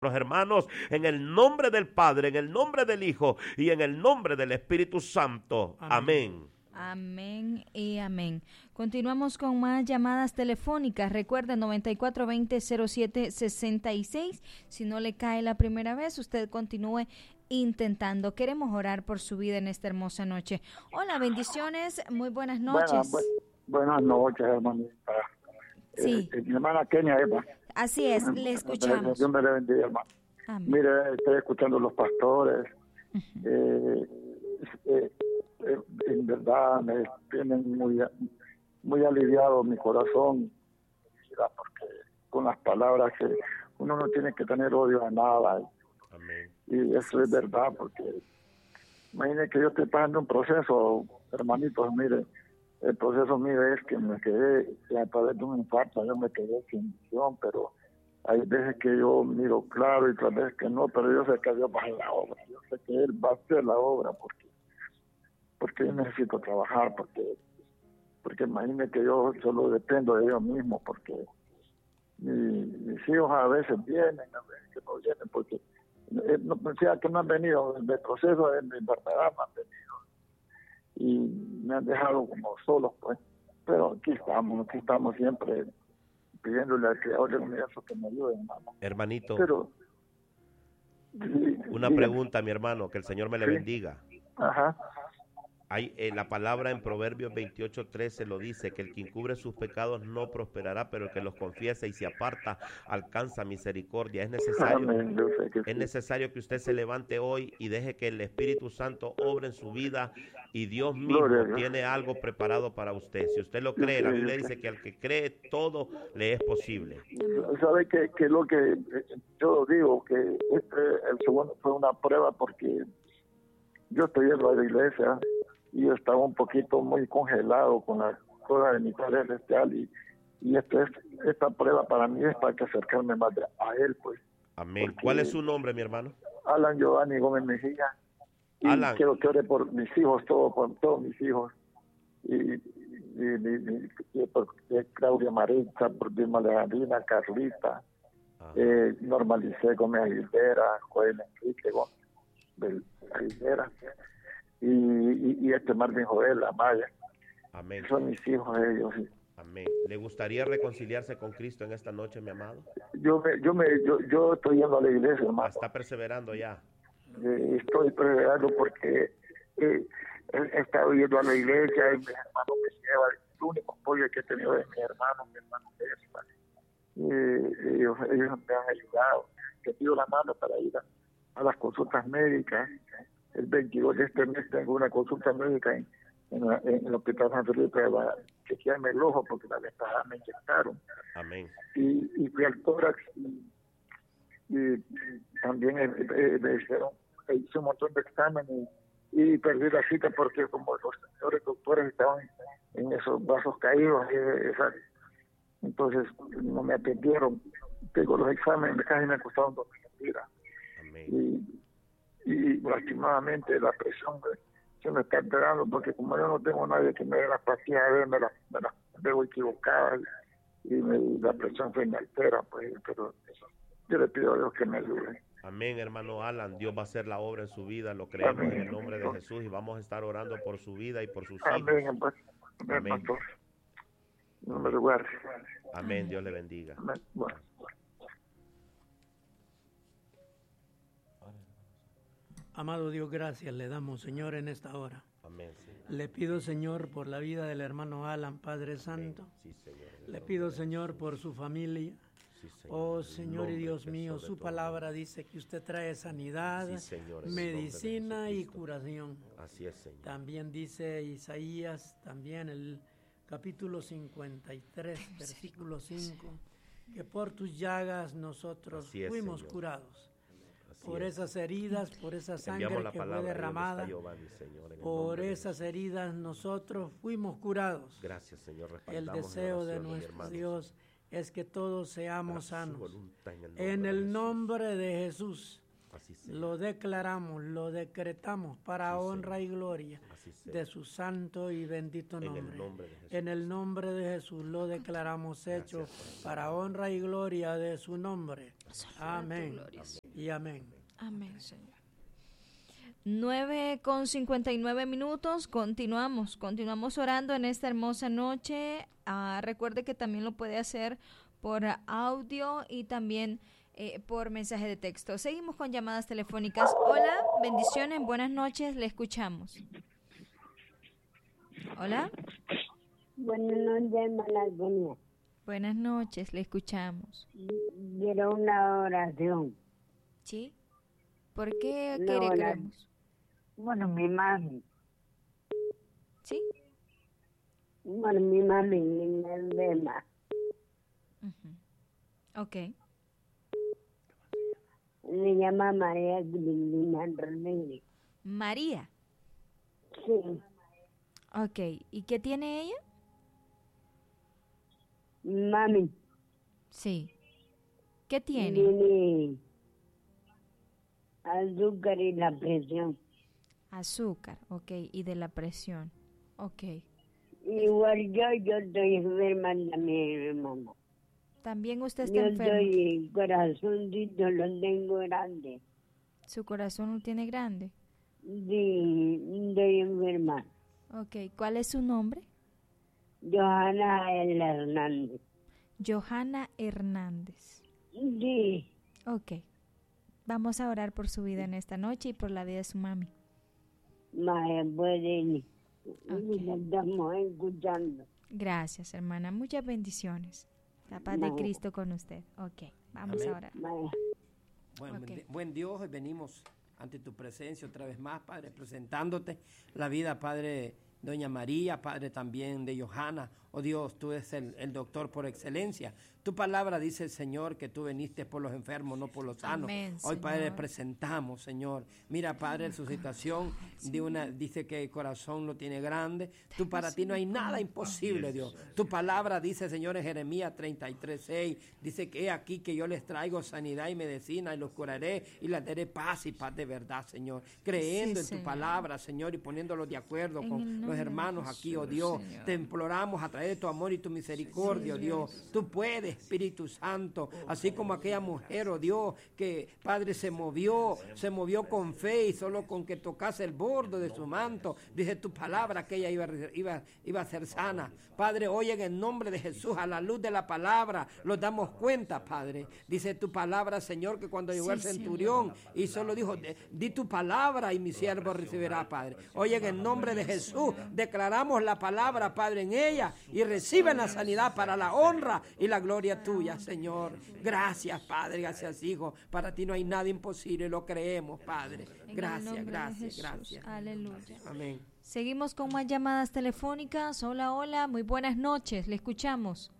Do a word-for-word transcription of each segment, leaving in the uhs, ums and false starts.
Los hermanos, en el nombre del Padre, en el nombre del Hijo y en el nombre del Espíritu Santo. Amén. Amén y amén. Continuamos con más llamadas telefónicas. Recuerden, noventa y cuatro veinte cero siete sesenta y seis. Si no le cae la primera vez, usted continúe intentando. Queremos orar por su vida en esta hermosa noche. Hola, bendiciones, muy buenas noches. Buenas, bu buenas noches, hermanita. Sí. Eh, mi hermana Kenia Eva. Así es, le escuchamos. Dios me le bendiga, hermano. Amén. Mire, estoy escuchando los pastores. Uh-huh. eh, eh, eh, en verdad me tienen muy, muy aliviado mi corazón, porque con las palabras que uno no tiene que tener odio a nada. Amén. Y eso es verdad, porque imagínense que yo estoy pasando un proceso, hermanitos, mire, el proceso mío es que me quedé, a través de un infarto, yo me quedé sin visión, pero hay veces que yo miro claro y otras veces que no, pero yo sé que Dios va a hacer la obra, yo sé que Él va a hacer la obra, porque porque yo necesito trabajar, porque porque imagínense que yo solo dependo de ellos mismos, porque mi, mis hijos a veces vienen, a veces que no vienen, porque eh, no pensaba que no han venido, el proceso de mi enfermedad no han venido, y me han dejado como solos, pues, pero aquí estamos, aquí estamos siempre pidiéndole al Creador del universo que me ayude, hermano. Hermanito, pero, sí, una dígame. Pregunta, mi hermano, que el Señor me le sí. bendiga. Ajá. Hay, eh, la palabra en Proverbios veintiocho trece lo dice, que el que encubre sus pecados no prosperará, pero el que los confiesa y se aparta alcanza misericordia. Es necesario, Amén, yo sé que es sí. necesario que usted se levante hoy y deje que el Espíritu Santo obre en su vida, y Dios mismo Dios. tiene algo preparado para usted. Si usted lo cree, la Biblia dice que al que cree todo le es posible. ¿Sabe que, que lo que yo digo, que este, el segundo fue una prueba, porque yo estoy yendo a la iglesia y yo estaba un poquito muy congelado con la cosa de mi Padre Celestial, y, y esto es, esta prueba para mí es para que acercarme más de, a Él, pues. Amén. ¿Cuál es su nombre, mi hermano? Alan Giovanni Gómez Mejía. Y Alan. quiero que ore por mis hijos, todo, por todos mis hijos. Y, y, y, y, y por y Claudia Maritza, por Dilma Alejandrina, Carlita, eh, Normalicé Gómez Aguilera, Joel Enrique Gómez Aguilera. Y, y, y este Marvin Joel, Amaya. Amén. Son mis hijos ellos. Sí. Amén. ¿Le gustaría reconciliarse con Cristo en esta noche, mi amado? Yo me, yo me, yo, yo estoy yendo a la iglesia, hermano. Está perseverando ya. Eh, estoy perseverando porque eh, he estado yendo a la iglesia y mis hermanos me llevan. El único apoyo que he tenido de mis hermanos, mi hermano César. Eh, ellos, ellos me han ayudado. He pido la mano para ir a, a las consultas médicas. El veintidós de este mes tengo una consulta médica en, en, la, en el Hospital San Felipe para chequearme el ojo, porque la vez pasada me inyectaron. Amén. Y, y fui al tórax y, y también eh, eh, me hicieron, hice un montón de exámenes y, y perdí la cita porque como los señores doctores estaban en esos vasos caídos, eh, esa, entonces no me atendieron. Tengo los exámenes, casi me costaron dos mil libras. Y, y lastimadamente la presión se me está alterando, porque como yo no tengo nadie que me dé las pastillas, a ver, me las me la veo equivocadas y me, la presión se me altera, pues, pero eso, yo le pido a Dios que me ayude. Amén, hermano Alan. Dios va a hacer la obra en su vida, lo creemos. Amén. En el nombre de Jesús, y vamos a estar orando por su vida y por sus Amén. hijos. Pues, amén, amén, pastor. No me recuerde. Amén, Dios le bendiga. Amén. Bueno. Amado Dios, gracias le damos, Señor, en esta hora. Amén, Señor. Le pido, Señor, por la vida del hermano Alan, Padre Santo. Sí, Señor. Le pido, Señor, por su familia. Sí, Señor. Oh, Señor y Dios mío, su palabra dice que usted trae sanidad, sí, Señor, medicina y curación. Así es, Señor. También dice Isaías, también el capítulo cincuenta y tres, versículo cinco, que por tus llagas nosotros es, fuimos Señor. Curados. Así por es. Esas heridas, por esa sangre que fue derramada, Giovanni, Señor, por esas heridas nosotros fuimos curados. Gracias, Señor. El deseo de nuestro Dios es que todos seamos sanos. En el nombre de Jesús. lo declaramos, lo decretamos para Así honra sea. y gloria de su santo y bendito nombre. En el nombre de Jesús, en el nombre de Jesús lo declaramos hecho Gracias, para honra y gloria de su nombre. Amén. Y amén. Amén, Señor. nueve con cincuenta y nueve minutos, continuamos, continuamos orando en esta hermosa noche. Uh, recuerde que también lo puede hacer por audio y también eh, por mensaje de texto. Seguimos con llamadas telefónicas. Hola, bendiciones, buenas noches, le escuchamos. Hola. Buenas noches, hermana. Buenas noches, le escuchamos. Quiero una oración. ¿Sí? ¿Por qué no, quiere la, queremos? Bueno, mi mami. ¿Sí? Bueno, mi mami, mi enferma. Uh-huh. Ok. Se llama María Cristina Rodríguez. ¿María? Sí. Ok. ¿Y qué tiene ella? Mami. Sí. ¿Qué tiene? Tiene azúcar y la presión. Azúcar, ok. Y de la presión. Ok. Igual yo, yo estoy enferma también, hermano. También usted está yo enfermo. Yo estoy, corazoncito lo tengo grande. ¿Su corazón lo tiene grande? Sí, estoy enferma. Ok, ¿cuál es su nombre? Johanna Hernández. Johanna Hernández. Sí. Ok. Vamos a orar por su vida en esta noche y por la vida de su mami. Madre, puede. Okay. La estamos escuchando. Gracias, hermana. Muchas bendiciones. La paz Madre. de Cristo con usted. Ok, vamos Amén. a orar. Bueno, okay. Buen Dios, hoy venimos ante tu presencia otra vez más, Padre, presentándote la vida, Padre, Doña María, Padre, también de Johanna. Oh Dios, tú eres el, el doctor por excelencia. Tu palabra dice, Señor, que tú viniste por los enfermos, no por los sanos. Amén, Hoy, Señor. Padre, presentamos, Señor. Mira, Padre, su situación, de una, dice que el corazón lo tiene grande. Tú para ti no hay nada imposible, Dios. Tu palabra dice, Señor, en Jeremías treinta y tres, seis, dice que he aquí que yo les traigo sanidad y medicina y los curaré y les daré paz y paz de verdad, Señor. Creyendo sí, en Señor. tu palabra, Señor, y poniéndolos de acuerdo En con los hermanos Jesús, aquí, oh Dios. Señor. Te imploramos a través de tu amor y tu misericordia, oh Sí, Dios. Dios. Tú puedes, Espíritu Santo, así como aquella mujer, oh Dios, que Padre se movió, se movió con fe y solo con que tocase el borde de su manto, dice tu palabra que ella iba, iba, iba a ser sana. Padre, hoy en el nombre de Jesús, a la luz de la palabra, nos damos cuenta, Padre. Dice tu palabra, Señor, que cuando llegó Sí, el centurión Señor. y solo dijo, di tu palabra y mi siervo recibirá, Padre. Hoy en el nombre de Jesús, declaramos la palabra, Padre, en ella y reciben la sanidad para la honra y la gloria tuya, Señor. Gracias, Padre, gracias, Hijo. Para ti no hay nada imposible, lo creemos, Padre. Gracias, gracias, gracias. Aleluya. Amén. Seguimos con más llamadas telefónicas. Hola, hola, muy buenas noches, le escuchamos.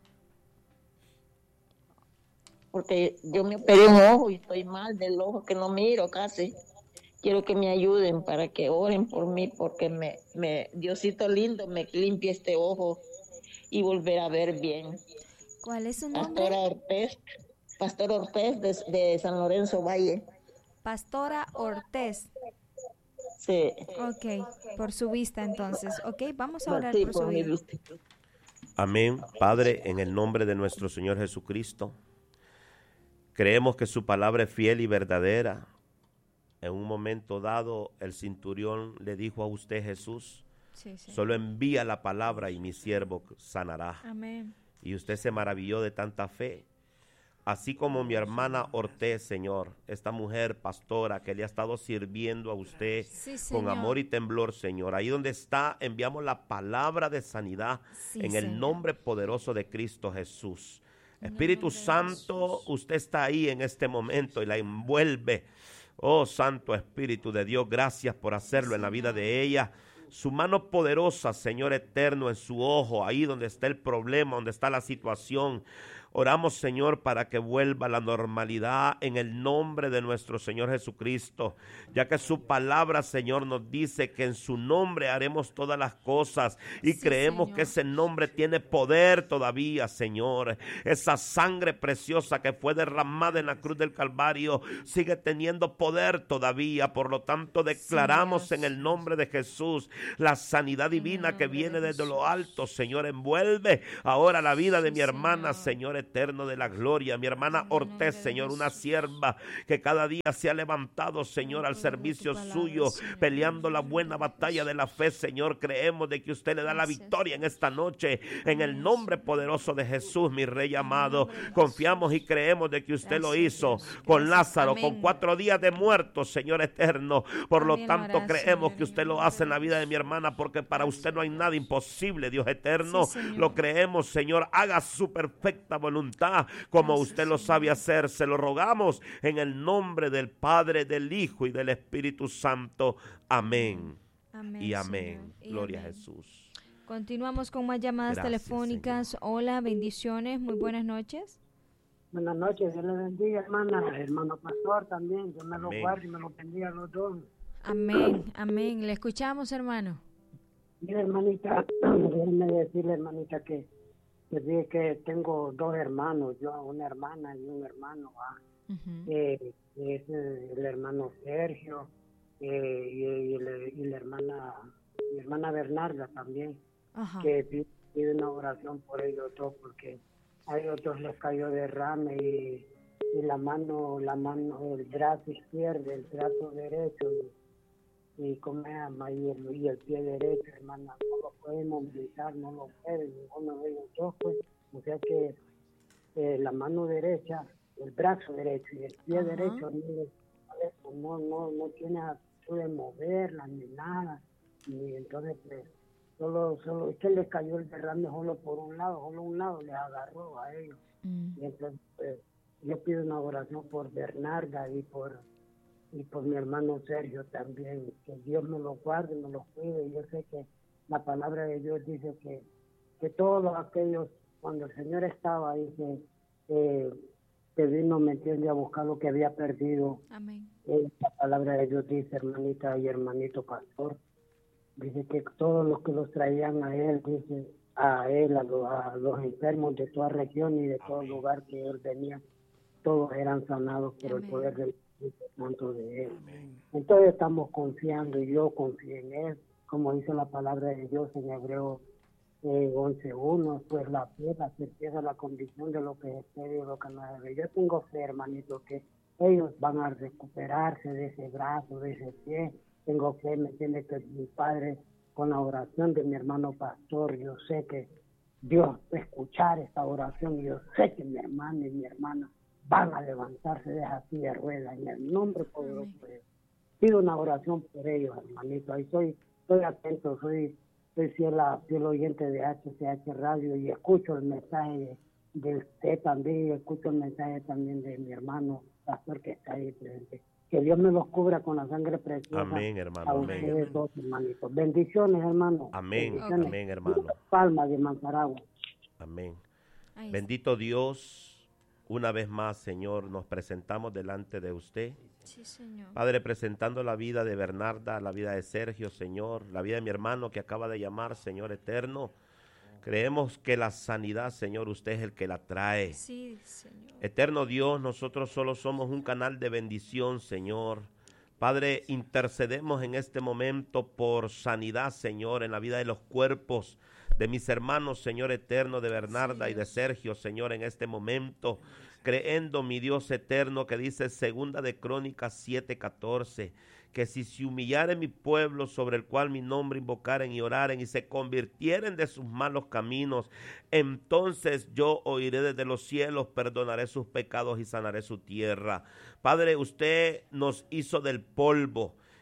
Porque yo me operé un ojo y estoy mal del ojo que no miro casi. Quiero que me ayuden para que oren por mí, porque me, me Diosito lindo me limpie este ojo y volver a ver bien. ¿Cuál es su nombre? Pastora Ortez, Pastor Ortez de, de San Lorenzo Valle. Pastora Ortez. Sí. Ok, por su vista entonces. Ok, vamos a orar Sí, por su por mi vida. vista. Amén. Padre, en el nombre de nuestro Señor Jesucristo, creemos que su palabra es fiel y verdadera. En un momento dado, el centurión le dijo a usted, Jesús, Sí, sí. solo envía la palabra y mi siervo sanará. Amén. Y usted se maravilló de tanta fe. Así como mi hermana Ortez, Señor, esta mujer pastora que le ha estado sirviendo a usted Sí, con Señor. amor y temblor, Señor. Ahí donde está, enviamos la palabra de sanidad Sí, en el Señor. nombre poderoso de Cristo Jesús. En el Espíritu nombre de Santo, Jesús. usted está ahí en este momento y la envuelve. Oh, Santo Espíritu de Dios, gracias por hacerlo en la vida de ella. Su mano poderosa, Señor eterno, en su ojo, ahí donde está el problema, donde está la situación. Oramos, Señor, para que vuelva la normalidad en el nombre de nuestro Señor Jesucristo, ya que su palabra, Señor, nos dice que en su nombre haremos todas las cosas y sí, creemos Señor, que ese nombre tiene poder todavía, Señor. Esa sangre preciosa que fue derramada en la cruz del Calvario sigue teniendo poder todavía. Por lo tanto, declaramos sí, en el nombre de Jesús la sanidad divina que viene desde lo alto, Señor. Envuelve ahora la vida de sí, mi hermana, Señor. Señor eterno de la gloria, mi hermana Ortiz, Señor, una sierva que cada día se ha levantado, Señor, al servicio suyo, peleando la buena batalla de la fe, Señor. Creemos de que usted le da la victoria en esta noche, en el nombre poderoso de Jesús, mi Rey amado. Confiamos y creemos de que usted lo hizo con Lázaro, con cuatro días de muerto, Señor eterno. Por lo tanto, creemos que usted lo hace en la vida de mi hermana, porque para usted no hay nada imposible, Dios eterno. Lo creemos, Señor. Haga su perfecta voluntad como usted lo sabe hacer. Se lo rogamos en el nombre del Padre, del Hijo y del Espíritu Santo. Amén. Amén y amén. Señor. Gloria y amén. A Jesús. Continuamos con más llamadas Gracias, telefónicas. Señor. Hola, bendiciones, muy buenas noches. Buenas noches, Dios le bendiga, hermana, hermano pastor también, Dios me lo guarde y me lo bendiga a los dos. Amén, amén. Le escuchamos, hermano. Mira, hermanita, déjeme decirle, hermanita, que les dije que tengo dos hermanos, yo una hermana y un hermano, ¿ah? Uh-huh. eh, es el hermano Sergio eh, y, y, el, y la hermana mi hermana Bernarda también, uh-huh. que pide una oración por ellos dos, porque a ellos dos les cayó derrame y, y la mano, la mano, el brazo izquierdo, el brazo derecho y, y como se llama, y el, y el pie derecho, hermana, no lo pueden movilizar, no lo pueden, ninguno de ellos dos, pues, o sea que eh, la mano derecha, el brazo derecho y el pie uh-huh. derecho no, no, no, no tiene actitud de moverla ni nada, y entonces pues, solo, solo, es que le cayó el derrame solo por un lado, solo un lado les agarró a ellos, uh-huh. y entonces pues, yo pido una oración por Bernarda y por y por mi hermano Sergio también, que Dios me lo guarde, me lo cuide. Yo sé que la palabra de Dios dice que, que todos aquellos, cuando el Señor estaba ahí, que, eh, que vino, me entiende, a buscar lo que había perdido. Amén. Eh, la palabra de Dios dice, hermanita y hermanito pastor, dice que todos los que los traían a él, dice, a él, a, lo, a los enfermos de toda región y de todo Amén. Lugar que él venía, todos eran sanados por Amén. El poder del Santo de él. Amén. Entonces estamos confiando y yo confío en él, como dice la palabra de Dios en Hebreo eh, once uno, pues la fe, la certeza, la convicción de lo que se espera y lo que no se ve. Yo tengo fe, hermanito, que ellos van a recuperarse de ese brazo, de ese pie. Tengo fe, me entiende, que mi padre, con la oración de mi hermano pastor, yo sé que Dios va a escuchar esta oración y yo sé que mi hermano y mi hermana van a levantarse de esa silla de ruedas en el nombre poderoso de Dios. Pido una oración por ellos, hermanito. Ahí soy, estoy atento, soy, soy fiel, a, fiel oyente de H C H Radio y escucho el mensaje de, de usted también y escucho el mensaje también de mi hermano pastor que está ahí presente. Que Dios me los cubra con la sangre preciosa. Amén, hermano. A ustedes amén. Dos, hermanitos. Bendiciones, hermano. Amén, Bendiciones. Amén, hermano. Palma de Manzaragua. Amén. Bendito Dios. Una vez más, Señor, nos presentamos delante de usted. Sí, Señor. Padre, presentando la vida de Bernarda, la vida de Sergio, Señor, la vida de mi hermano que acaba de llamar, Señor eterno. Creemos que la sanidad, Señor, usted es el que la trae. Sí, Señor. Eterno Dios, nosotros solo somos un canal de bendición, Señor. Padre, intercedemos en este momento por sanidad, Señor, en la vida de los cuerpos de mis hermanos, Señor eterno, de Bernarda sí, y de Sergio, Señor, en este momento, creyendo, mi Dios eterno, que dice segunda de Crónicas siete catorce, que si se humillare mi pueblo sobre el cual mi nombre invocaren y oraren y se convirtieren de sus malos caminos, entonces yo oiré desde los cielos, perdonaré sus pecados y sanaré su tierra. Padre, usted nos hizo del polvo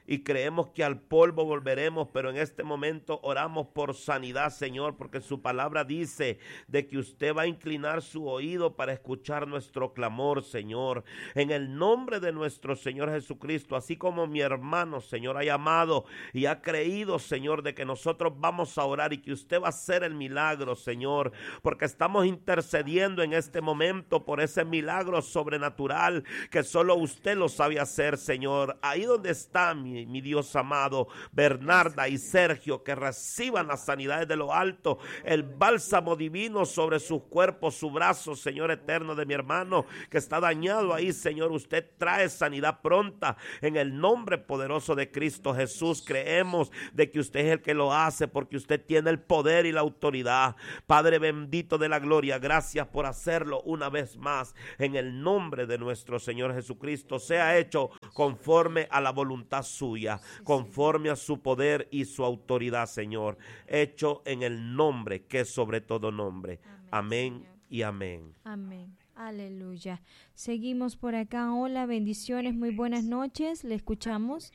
y creemos que al polvo volveremos, pero en este momento oramos por sanidad, Señor, porque su palabra dice de que usted va a inclinar su oído para escuchar nuestro clamor, Señor, en el nombre de nuestro Señor Jesucristo, así como mi hermano, Señor, ha llamado y ha creído, Señor, de que nosotros vamos a orar y que usted va a hacer el milagro, Señor, porque estamos intercediendo en este momento por ese milagro sobrenatural que solo usted lo sabe hacer, Señor. Ahí donde está mi, mi Dios amado, Bernarda y Sergio, que reciban las sanidades de lo alto, el bálsamo divino sobre sus cuerpos, su brazo, Señor eterno, de mi hermano que está dañado ahí, Señor. Usted trae sanidad pronta en el nombre poderoso de Cristo Jesús. Creemos de que usted es el que lo hace, porque usted tiene el poder y la autoridad. Padre bendito de la gloria, gracias por hacerlo una vez más en el nombre de nuestro Señor Jesucristo. Sea hecho conforme a la voluntad suya, conforme a su poder y su autoridad, Señor, hecho en el nombre que es sobre todo nombre. Amén, amén y amén. Amén. Aleluya. Seguimos por acá. Hola, bendiciones, muy buenas noches. ¿Le escuchamos?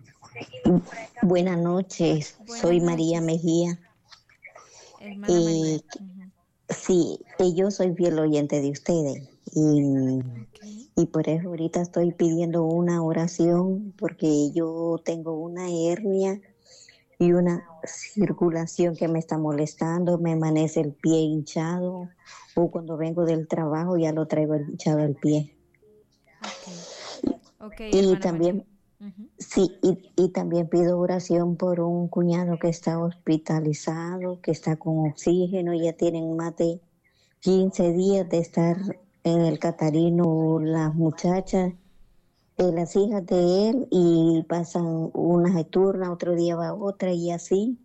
Buenas noches. Buenas Soy noches. María Mejía. Hermana eh, María. Uh-huh. Sí, yo soy fiel oyente de ustedes. Y, okay. y por eso ahorita estoy pidiendo una oración, porque yo tengo una hernia y una circulación que me está molestando, me amanece el pie hinchado, o cuando vengo del trabajo ya lo traigo hinchado el pie. Okay. Okay, y también uh-huh. sí, y, y también pido oración por un cuñado que está hospitalizado, que está con oxígeno, ya tienen más de quince días de estar en el Catarino las muchachas, eh, las hijas de él, y pasan una de turna, otro día va otra y así.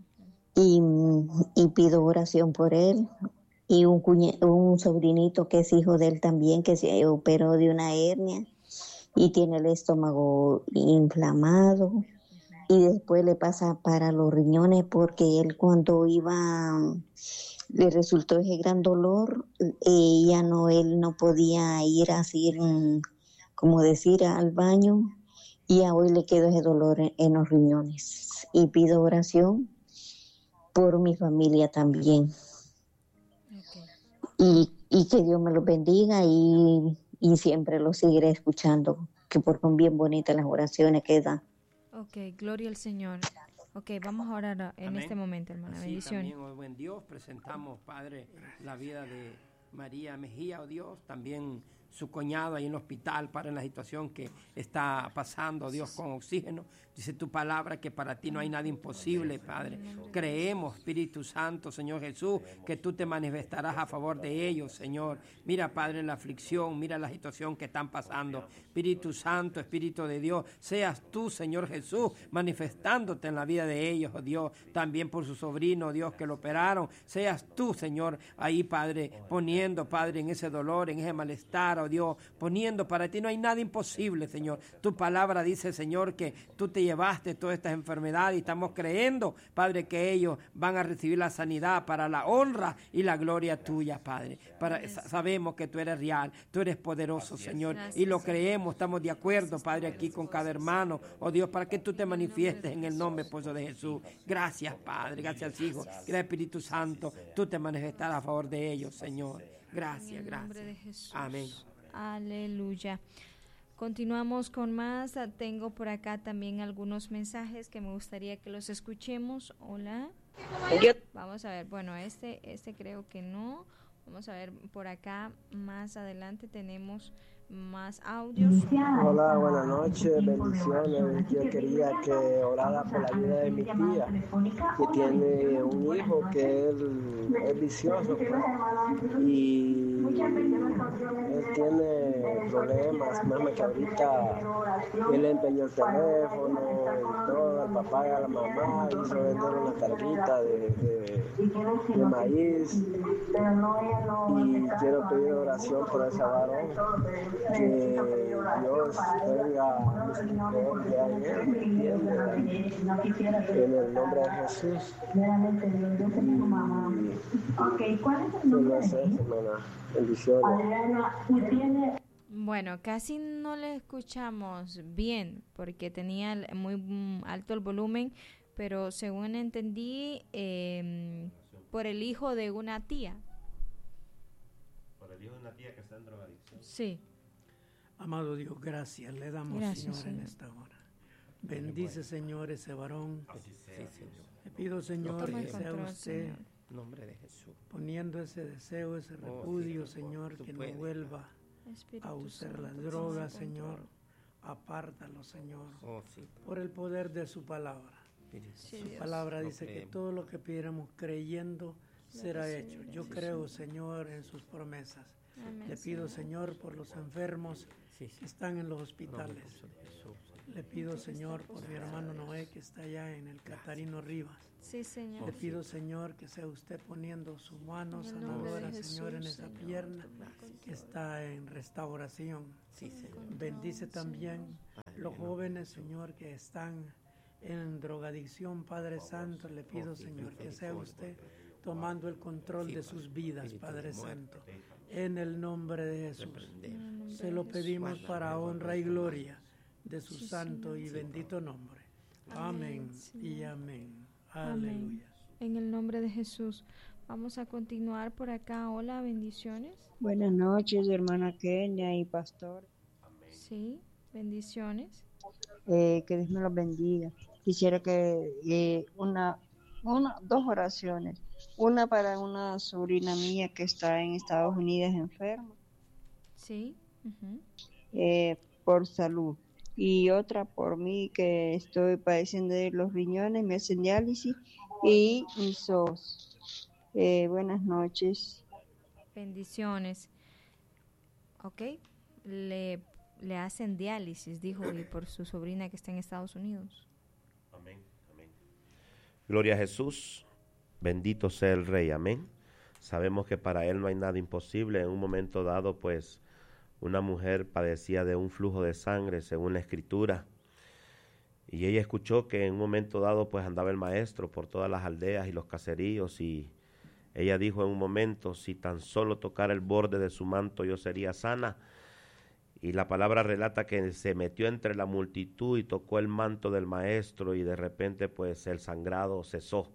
Y, y pido oración por él. Y un, cuñe, un sobrinito que es hijo de él también, que se operó de una hernia y tiene el estómago inflamado. Y después le pasa para los riñones, porque él cuando iba... le resultó ese gran dolor, y ya no, él no podía ir así, como decir, al baño, y a hoy le quedó ese dolor en, en los riñones. Y pido oración por mi familia también. Okay. Y, y que Dios me los bendiga, y, y siempre los seguiré escuchando, que porque son bien bonitas las oraciones que dan. Ok, gloria al Señor. Ok, vamos a orar en Amén. Este momento, hermana. Así bendiciones. También, oh buen Dios, presentamos, Padre, la vida de María Mejía, oh Dios, también su cuñado ahí en el hospital, Padre, en la situación que está pasando, Dios, con oxígeno. Dice tu palabra que para ti no hay nada imposible, Padre. Creemos, Espíritu Santo, Señor Jesús, que tú te manifestarás a favor de ellos, Señor. Mira, Padre, la aflicción, mira la situación que están pasando. Espíritu Santo, Espíritu de Dios, seas tú, Señor Jesús, manifestándote en la vida de ellos, oh Dios. También por su sobrino, Dios, que lo operaron. Seas tú, Señor, ahí, Padre, poniendo, Padre, en ese dolor, en ese malestar, oh Dios, poniendo, para ti no hay nada imposible, Señor. Tu palabra dice, Señor, que tú te llevaste todas estas enfermedades y estamos creyendo, Padre, que ellos van a recibir la sanidad para la honra y la gloria tuya, Padre. Para, sabemos que tú eres real, tú eres poderoso, Señor, y lo creemos, estamos de acuerdo, Padre, aquí con cada hermano, oh Dios, para que tú te manifiestes en el nombre poderoso de Jesús. Gracias, Padre, gracias, Hijo, gracias, Espíritu Santo, tú te manifestarás a favor de ellos, Señor. Gracias, gracias. Amén. Aleluya. Continuamos con más. Tengo por acá también algunos mensajes que me gustaría que los escuchemos. Hola. Vamos a ver. Bueno, este, este creo que no. Vamos a ver por acá. Más adelante tenemos más audios. Hola, buenas noches, bendiciones. Yo quería que orara por la vida de mi tía, que tiene un hijo que él es vicioso, pues, y él tiene problemas, más que ahorita él le empeñó el teléfono y todo, al papá y a la mamá, hizo vender una carguita de, de, de maíz, y quiero pedir oración por ese varón, que Dios tenga misericordia en él, en el nombre de Jesús. Y, no sé, hermana, bendiciones. Bueno, casi no le escuchamos bien porque tenía muy alto el volumen, pero según entendí, eh, por el hijo de una tía. Por el hijo de una tía que está en drogadicción. Sí. Amado Dios, gracias. Le damos, gracias, Señor, Señor, en esta hora. Bendice, Señor, ese varón. Así sea, sí, Señor. Le pido, Señor, que sea control, usted, Señor. En nombre de Jesús, poniendo ese deseo, ese repudio, oh, sí, Señor, que no vuelva Espíritu a usar las drogas, Señor. Apártalo, Señor, oh, sí, por el poder de su palabra. Sí, su Dios. Palabra lo dice creemos. Que todo lo que pidiéramos creyendo será hecho. Yo sí, creo, Señor, en sus promesas. Amén, le pido, Señor, por los enfermos sí, sí. que están en los hospitales. Le pido, Señor, por mi hermano Noé, que está allá en el Catarino Rivas. Sí, Señor. Le pido, Señor, que sea usted poniendo su mano sanadora, Señor, en esa Señor, pierna que está en restauración. Sí, Señor. Bendice también los jóvenes, Señor, que están en drogadicción, Padre Santo. Le pido, Señor, que sea usted tomando el control de sus vidas, Padre Santo. En el nombre de Jesús. Se lo pedimos para honra y gloria de su sí, santo y bendito nombre. Amén, amén y amén. Aleluya. Amén. En el nombre de Jesús. Vamos a continuar por acá. Hola, bendiciones. Buenas noches, hermana Kenia y pastor. Amén. Sí, bendiciones. Eh, que Dios me los bendiga. Quisiera que eh, una, una, dos oraciones. Una para una sobrina mía que está en Estados Unidos enferma. Sí. Uh-huh. eh, por salud. Y otra por mí, que estoy padeciendo de los riñones, me hacen diálisis y mis ojos. Eh, buenas noches. Bendiciones. Ok, le, le hacen diálisis, dijo, y por su sobrina que está en Estados Unidos. Amén, amén. Gloria a Jesús, bendito sea el Rey, amén. Sabemos que para Él no hay nada imposible. En un momento dado, pues, una mujer padecía de un flujo de sangre, según la Escritura, y ella escuchó que en un momento dado pues andaba el maestro por todas las aldeas y los caseríos, y ella dijo en un momento, si tan solo tocara el borde de su manto yo sería sana. Y la palabra relata que se metió entre la multitud y tocó el manto del maestro, y de repente pues el sangrado cesó.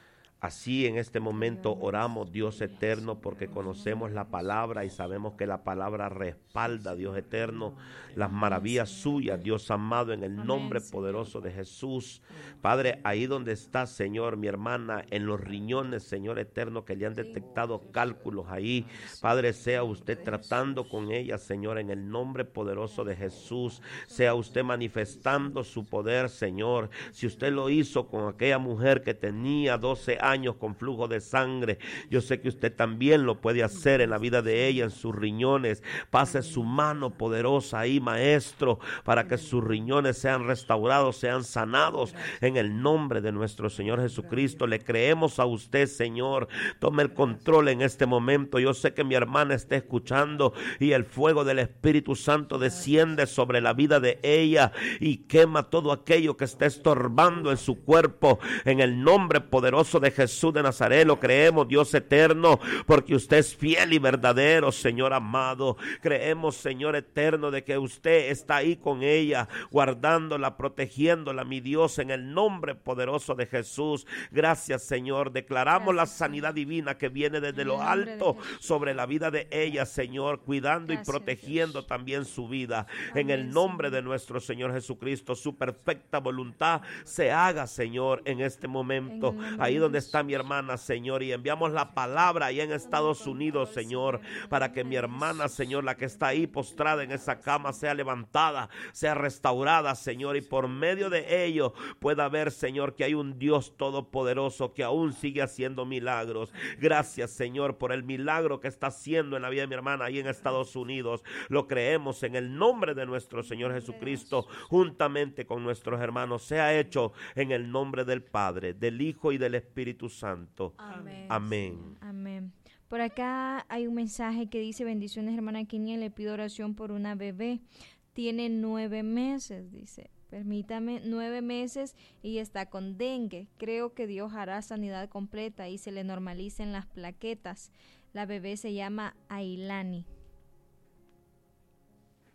Así en este momento oramos, Dios eterno, porque conocemos la palabra y sabemos que la palabra respalda, Dios eterno, las maravillas suyas, Dios amado, en el nombre poderoso de Jesús. Padre, ahí donde está, Señor, mi hermana, en los riñones, Señor eterno, que le han detectado cálculos ahí, Padre, sea usted tratando con ella, Señor, en el nombre poderoso de Jesús. Sea usted manifestando su poder, Señor. Si usted lo hizo con aquella mujer que tenía doce años, años con flujo de sangre, yo sé que usted también lo puede hacer en la vida de ella, en sus riñones. Pase su mano poderosa ahí, maestro, para que sus riñones sean restaurados, sean sanados en el nombre de nuestro Señor Jesucristo. Le creemos a usted, Señor. Tome el control en este momento. Yo sé que mi hermana está escuchando y el fuego del Espíritu Santo desciende sobre la vida de ella y quema todo aquello que está estorbando en su cuerpo en el nombre poderoso de Jesús de Nazaret. Lo creemos, Dios eterno, porque usted es fiel y verdadero, Señor amado. Creemos, Señor eterno, de que usted está ahí con ella, guardándola, protegiéndola, mi Dios, en el nombre poderoso de Jesús. Gracias, Señor. Declaramos Gracias, la sanidad divina que viene desde lo alto sobre la vida de ella, Señor, cuidando Gracias, y protegiendo Dios. También su vida. Amén, en el nombre Señor. De nuestro Señor Jesucristo, su perfecta voluntad se haga, Señor, en este momento. Ahí donde está está mi hermana, Señor, y enviamos la palabra allá en Estados Unidos, Señor, para que mi hermana, Señor, la que está ahí postrada en esa cama, sea levantada, sea restaurada, Señor, y por medio de ello pueda ver, Señor, que hay un Dios todopoderoso que aún sigue haciendo milagros. Gracias, Señor, por el milagro que está haciendo en la vida de mi hermana ahí en Estados Unidos. Lo creemos en el nombre de nuestro Señor Jesucristo, juntamente con nuestros hermanos. Sea hecho en el nombre del Padre, del Hijo y del Espíritu Santo. Amén. Amén. Amén. Por acá hay un mensaje que dice: bendiciones, hermana Kenia, le pido oración por una bebé. Tiene nueve meses, dice. Permítame, nueve meses y está con dengue. Creo que Dios hará sanidad completa y se le normalicen las plaquetas. La bebé se llama Ailani.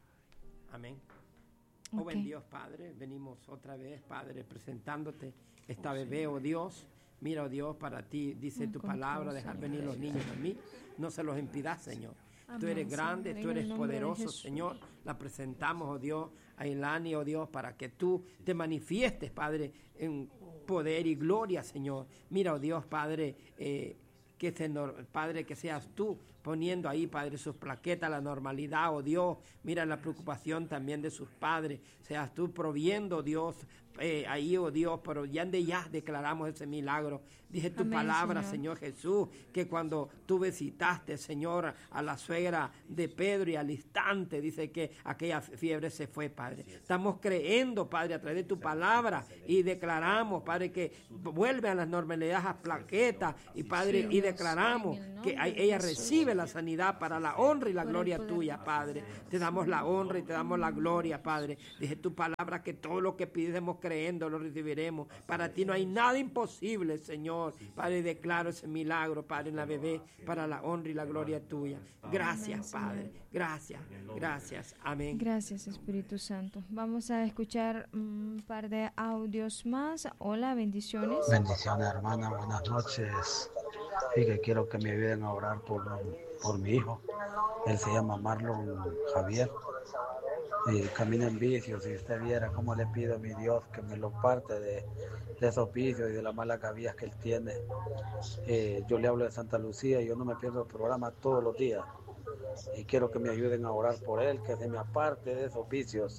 Amén. Okay. Oh, buen Dios, Padre, venimos otra vez, Padre, presentándote esta bebé, oh Dios. Mira, oh Dios, para ti, dice tu palabra, dejar venir los niños a mí. No se los impidas, Señor. Amén, tú eres grande, Señor, tú eres poderoso, Señor. La presentamos, oh Dios, a Ilani, oh Dios, para que tú te manifiestes, Padre, en poder y gloria, Señor. Mira, oh Dios, Padre, eh, que se, Padre, que seas tú poniendo ahí, Padre, sus plaquetas, la normalidad, oh Dios. Mira la preocupación también de sus padres. Seas tú proviendo, Dios, eh, ahí, oh Dios, pero ya de ya declaramos ese milagro. Dije tu Amén, palabra, Señor. Señor Jesús, que cuando tú visitaste, Señor, a la suegra de Pedro y al instante, dice que aquella fiebre se fue, Padre. Sí, estamos creyendo, Padre, a través de tu palabra y declaramos, Padre, que vuelve a las normalidades, a plaquetas y, Padre, sí, y declaramos que ella recibe la sanidad para la honra y la gloria tuya, Padre. Te damos la honra y te damos la gloria, Padre. Dije tu palabra que todo lo que pidemos creyendo lo recibiremos. Para ti no hay nada imposible, Señor. Padre, declaro ese milagro, Padre, en la bebé, para la honra y la gloria tuya. Gracias, Padre. Gracias, gracias. Amén. Gracias, Espíritu Santo. Vamos a escuchar un par de audios más. Hola, bendiciones. Bendiciones, hermana. Buenas noches. Y que quiero que me ayuden a orar por, por mi hijo. Él se llama Marlon Javier. Y camina en vicios. Si usted viera cómo le pido a mi Dios que me lo parte de, de esos vicios y de las malas gavillas que él tiene. Eh, yo le hablo de Santa Lucía y yo no me pierdo el programa todos los días. Y quiero que me ayuden a orar por él, que se me aparte de esos vicios.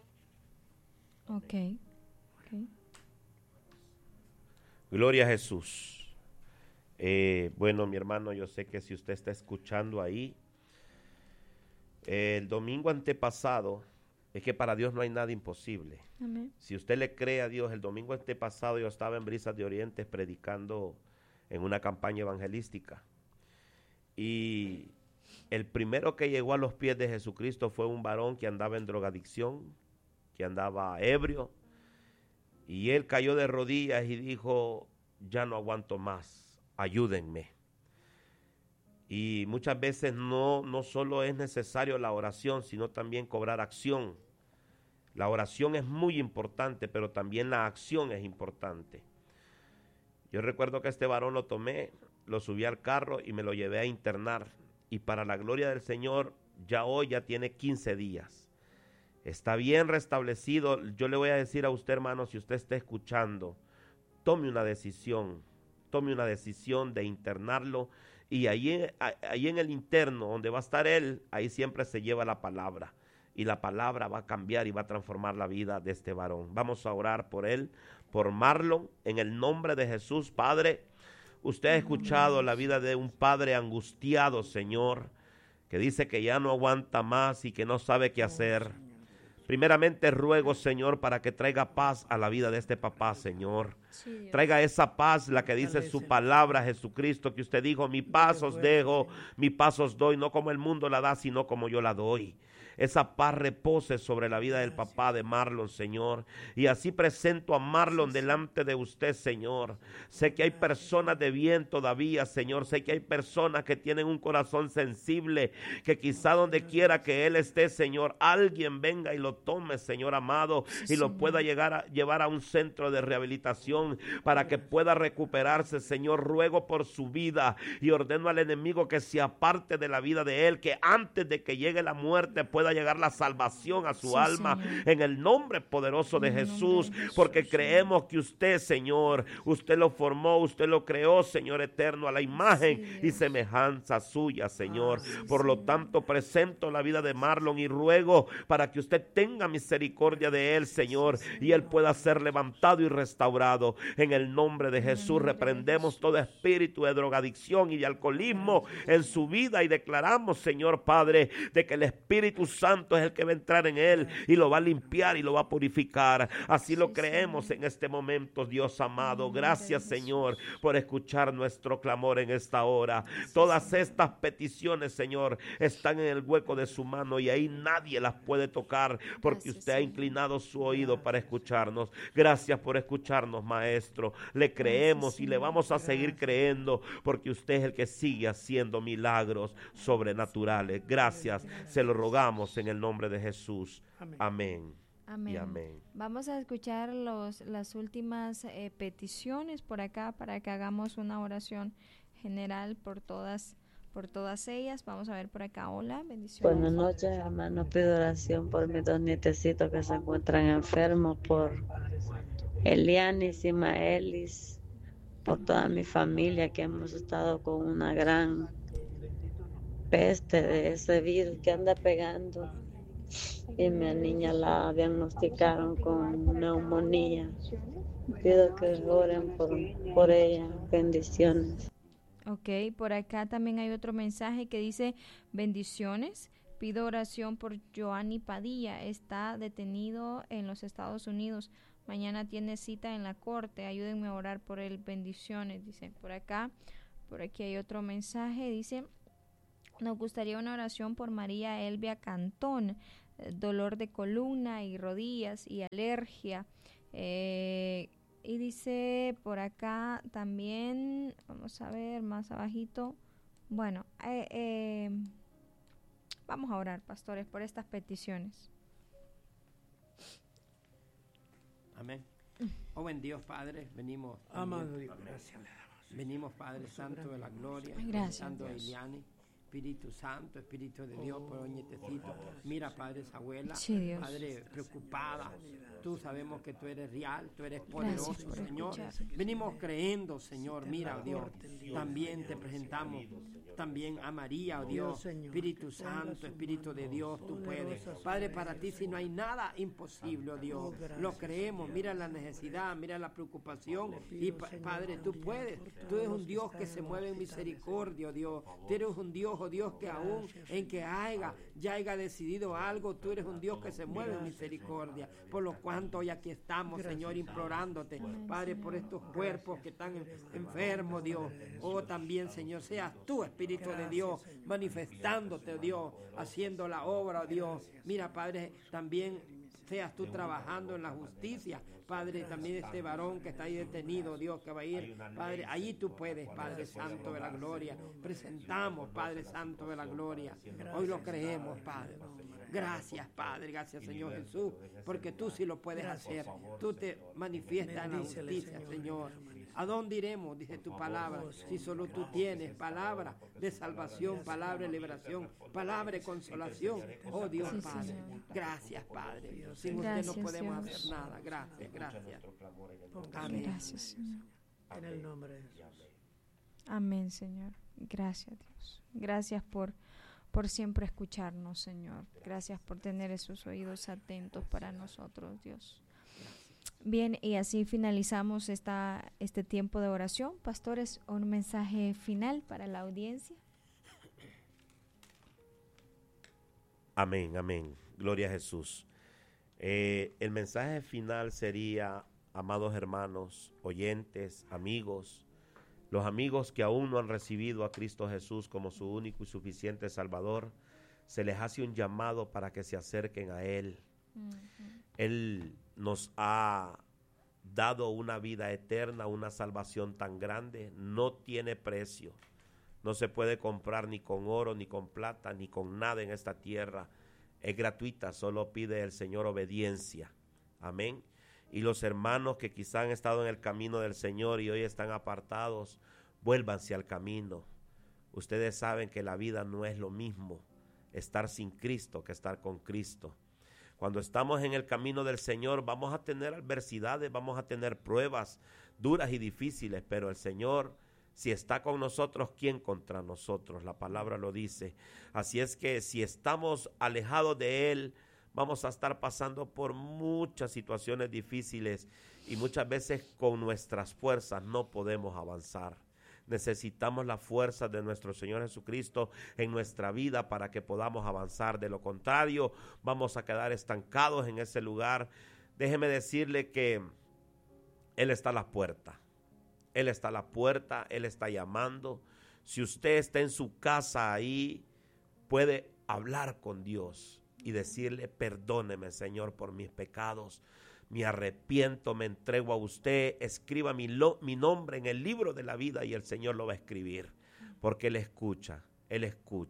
Ok. okay. Gloria a Jesús. Eh, bueno, mi hermano, yo sé que si usted está escuchando ahí, eh, el domingo antepasado, es que para Dios no hay nada imposible. Amén. Si usted le cree a Dios, el domingo antepasado yo estaba en Brisas de Oriente predicando en una campaña evangelística. Y el primero que llegó a los pies de Jesucristo fue un varón que andaba en drogadicción, que andaba ebrio. Y él cayó de rodillas y dijo, ya no aguanto más, ayúdenme. Y muchas veces no, no solo es necesario la oración, sino también cobrar acción. La oración es muy importante, pero también la acción es importante. Yo recuerdo que este varón lo tomé, lo subí al carro y me lo llevé a internar. Y para la gloria del Señor, ya hoy ya tiene quince días. Está bien restablecido. Yo le voy a decir a usted, hermano, si usted está escuchando, tome una decisión, tome una decisión de internarlo. Y ahí, ahí en el interno, donde va a estar él, ahí siempre se lleva la palabra. Y la palabra va a cambiar y va a transformar la vida de este varón. Vamos a orar por él, por Marlon, en el nombre de Jesús. Padre, usted ha escuchado la vida de un padre angustiado, Señor, que dice que ya no aguanta más y que no sabe qué hacer. Primeramente ruego, Señor, para que traiga paz a la vida de este papá, Señor. Sí, traiga esa paz, la que dice su palabra, Jesucristo, que usted dijo, mi paz os dejo, mi paz os doy, no como el mundo la da, sino como yo la doy. Esa paz repose sobre la vida del papá de Marlon, Señor. Y así presento a Marlon delante de usted, Señor. Sé que hay personas de bien todavía, Señor. Sé que hay personas que tienen un corazón sensible, que quizá donde quiera que él esté, Señor, alguien venga y lo tome, Señor amado, y lo pueda llegar a, llevar a un centro de rehabilitación para que pueda recuperarse, Señor. Ruego por su vida y ordeno al enemigo que se aparte de la vida de él, que antes de que llegue la muerte pueda llegar la salvación a su sí, alma, Señor. En el nombre poderoso de Jesús, de Jesús, porque creemos que usted, Señor, usted lo formó, usted lo creó, Señor eterno, a la imagen sí, y semejanza suya, Señor. Ah, por sí, lo tanto, presento la vida de Marlon y ruego para que usted tenga misericordia de él, Señor, sí, y él pueda ser levantado y restaurado. En el nombre de Jesús, reprendemos todo espíritu de drogadicción y de alcoholismo en su vida y declaramos, Señor Padre, de que el Espíritu Santo es el que va a entrar en él y lo va a limpiar y lo va a purificar. Así lo creemos en este momento, Dios amado. Gracias, Señor, por escuchar nuestro clamor en esta hora. Todas estas peticiones, Señor, están en el hueco de su mano y ahí nadie las puede tocar porque usted ha inclinado su oído para escucharnos. Gracias por escucharnos, Maestro. Le creemos y le vamos a seguir creyendo porque usted es el que sigue haciendo milagros sobrenaturales. Gracias, se lo rogamos oramos en el nombre de Jesús. Amén. Amén. Amén. Y amén. Vamos a escuchar los, las últimas eh, peticiones por acá para que hagamos una oración general por todas por todas ellas. Vamos a ver por acá. Hola, bendiciones. Buenas noches, hermano. Pido oración por mis dos nietecitos que se encuentran enfermos, por Elianis y Maelis, por toda mi familia que hemos estado con una gran peste de ese virus que anda pegando. Y mi niña la diagnosticaron con neumonía. Pido que oren por, por ella. Bendiciones. Ok, por acá también hay otro mensaje que dice: bendiciones, pido oración por Joanny Padilla, está detenido en los Estados Unidos, mañana tiene cita en la corte, ayúdenme a orar por él, bendiciones, dice por acá. Por aquí hay otro mensaje, dice: nos gustaría una oración por María Elvia Cantón, eh, dolor de columna y rodillas y alergia. Eh, y dice por acá también, vamos a ver más abajito, bueno, eh, eh, vamos a orar, pastores, por estas peticiones. Amén. Oh, buen Dios, Padre, venimos. Amado Dios, gracias le damos. Venimos, Padre Santo de la gloria, gracias, a Eliani, Espíritu Santo, Espíritu de Dios, por un nietecito. Mira, Padre, esa abuela, sí, Padre, preocupada. Tú sabemos que tú eres real, tú eres poderoso, Señor. Escuchar. Venimos creyendo, Señor. Mira, oh Dios, también te presentamos también a María, oh Dios, Espíritu Santo, Espíritu de Dios, tú puedes. Padre, para ti si no hay nada imposible, oh Dios, lo creemos. Mira la necesidad, mira la preocupación y Padre, tú puedes. Tú eres un Dios que se mueve en misericordia, oh Dios. Tú eres un Dios, oh Dios, que aún en que haya, ya haya decidido algo, tú eres un Dios que se mueve en misericordia. Por lo cual hoy aquí estamos, Señor, implorándote, Padre, por estos cuerpos que están enfermos, Dios. Oh, también, Señor, seas tú, Espíritu de Dios, manifestándote, Dios, haciendo la obra, Dios. Mira, Padre, también seas tú trabajando en la justicia, Padre, también este varón que está ahí detenido, Dios, que va a ir, Padre, allí tú puedes, Padre Santo de la gloria. Presentamos, Padre Santo de la gloria. Hoy lo creemos, Padre. Gracias, Padre, gracias, Señor Jesús, porque tú sí lo puedes hacer. Tú te manifiestas en la justicia, Señor. ¿A dónde iremos? Dice tu palabra. Si solo tú tienes palabra de salvación, palabra de liberación, palabra de consolación. Oh Dios, Padre. Gracias, Padre. Sin usted no podemos hacer nada. Gracias, gracias. Amén. Gracias, Señor. En el nombre de Jesús. Amén, Señor. Gracias, Dios. Gracias por, por siempre escucharnos, Señor. Gracias por tener esos oídos atentos para nosotros, Dios. Bien, y así finalizamos esta, este tiempo de oración. Pastores, un mensaje final para la audiencia. Amén, amén. Gloria a Jesús. Eh, el mensaje final sería, amados hermanos, oyentes, amigos, los amigos que aún no han recibido a Cristo Jesús como su único y suficiente Salvador, se les hace un llamado para que se acerquen a Él. Uh-huh. Él nos ha dado una vida eterna, una salvación tan grande, no tiene precio. No se puede comprar ni con oro, ni con plata, ni con nada en esta tierra. Es gratuita, solo pide el Señor obediencia. Amén. Y los hermanos que quizá han estado en el camino del Señor y hoy están apartados, vuélvanse al camino. Ustedes saben que la vida no es lo mismo estar sin Cristo que estar con Cristo. Cuando estamos en el camino del Señor vamos a tener adversidades, vamos a tener pruebas duras y difíciles, pero el Señor, si está con nosotros, ¿quién contra nosotros? La palabra lo dice. Así es que si estamos alejados de Él, vamos a estar pasando por muchas situaciones difíciles y muchas veces con nuestras fuerzas no podemos avanzar. Necesitamos la fuerza de nuestro Señor Jesucristo en nuestra vida para que podamos avanzar. De lo contrario, vamos a quedar estancados en ese lugar. Déjeme decirle que Él está a la puerta. Él está a la puerta, Él está llamando. Si usted está en su casa ahí, puede hablar con Dios y decirle: perdóneme, Señor, por mis pecados. Me arrepiento, me entrego a usted, escriba mi, lo, mi nombre en el libro de la vida y el Señor lo va a escribir, porque Él escucha, Él escucha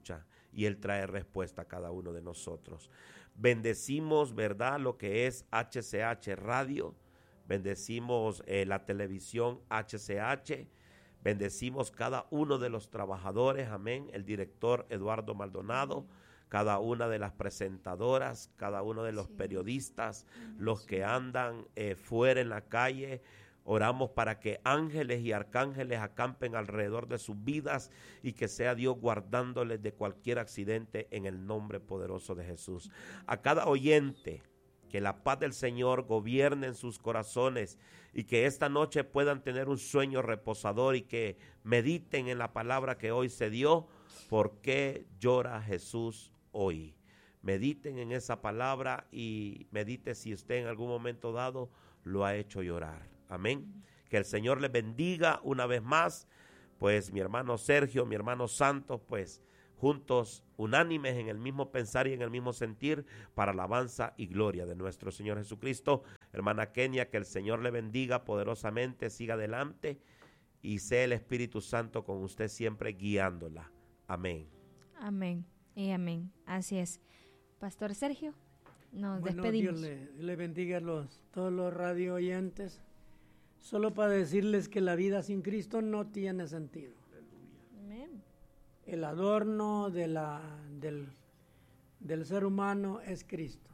y Él trae respuesta a cada uno de nosotros. Bendecimos, ¿verdad?, lo que es H C H Radio, bendecimos eh, la televisión H C H, bendecimos cada uno de los trabajadores, amén, el director Eduardo Maldonado, cada una de las presentadoras, cada uno de los sí. periodistas, los que andan eh, fuera en la calle. Oramos para que ángeles y arcángeles acampen alrededor de sus vidas y que sea Dios guardándoles de cualquier accidente en el nombre poderoso de Jesús. A cada oyente, que la paz del Señor gobierne en sus corazones y que esta noche puedan tener un sueño reposador y que mediten en la palabra que hoy se dio. ¿Por qué llora Jesús hoy? Mediten en esa palabra y medite si usted en algún momento dado lo ha hecho llorar. Amén. Que el Señor les bendiga una vez más. Pues mi hermano Sergio, mi hermano Santos, pues juntos, unánimes en el mismo pensar y en el mismo sentir, para alabanza y gloria de nuestro Señor Jesucristo. Hermana Kenia, que el Señor le bendiga poderosamente, siga adelante y sea el Espíritu Santo con usted siempre guiándola. Amén. Amén y amén. Así es. Pastor Sergio, nos bueno, despedimos. Dios le, le bendiga a los, todos los radio oyentes. Solo para decirles que la vida sin Cristo no tiene sentido. Amén. El adorno de la, del, del ser humano es Cristo.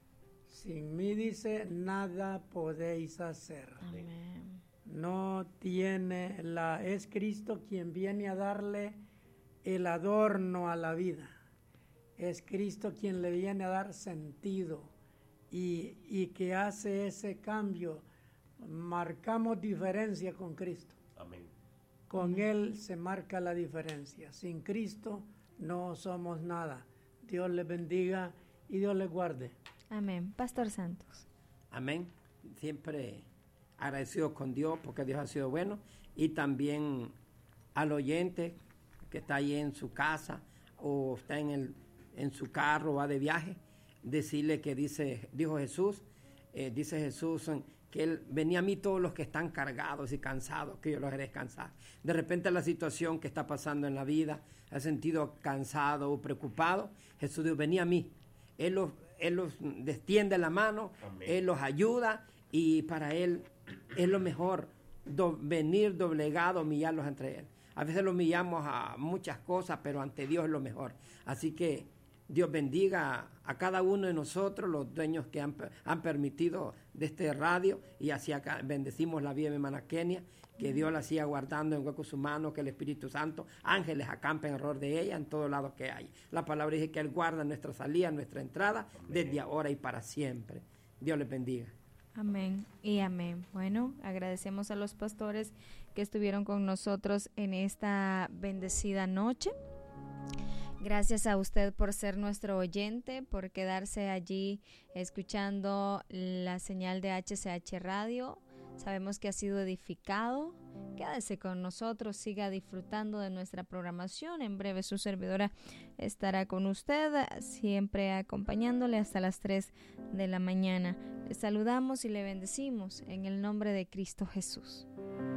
Sin mí, dice, nada podéis hacer. Amén. No tiene la, es Cristo quien viene a darle el adorno a la vida. Es Cristo quien le viene a dar sentido y, y que hace ese cambio. Marcamos diferencia con Cristo. Amén. Con Él se marca la diferencia. Sin Cristo no somos nada. Dios les bendiga y Dios les guarde. Amén. Pastor Santos. Amén. Siempre agradecido con Dios porque Dios ha sido bueno, y también al oyente que está ahí en su casa o está en, el, en su carro o va de viaje, decirle que dice, dijo Jesús, eh, dice Jesús que Él venía a mí todos los que están cargados y cansados, que yo los haré descansar. De repente la situación que está pasando en la vida, ha sentido cansado o preocupado, Jesús dijo, venía a mí. Él los, él los extiende la mano, Amén. Él los ayuda, y para Él es lo mejor do, venir doblegado, humillarlos entre Él. A veces lo humillamos a muchas cosas, pero ante Dios es lo mejor. Así que Dios bendiga a cada uno de nosotros, los dueños que han, han permitido de este radio, y así acá bendecimos la vida de mi hermana Kenia, que Dios la siga guardando en huecos humanos, que el Espíritu Santo, ángeles acampen alrededor de ella en todos lados que hay. La palabra dice que Él guarda nuestra salida, nuestra entrada, amén, desde ahora y para siempre. Dios les bendiga. Amén y amén. Bueno, agradecemos a los pastores que estuvieron con nosotros en esta bendecida noche. Gracias a usted por ser nuestro oyente, por quedarse allí escuchando la señal de H C H Radio. Sabemos que ha sido edificado. Quédese con nosotros, siga disfrutando de nuestra programación. En breve su servidora estará con usted, siempre acompañándole hasta las tres de la mañana. Le saludamos y le bendecimos en el nombre de Cristo Jesús.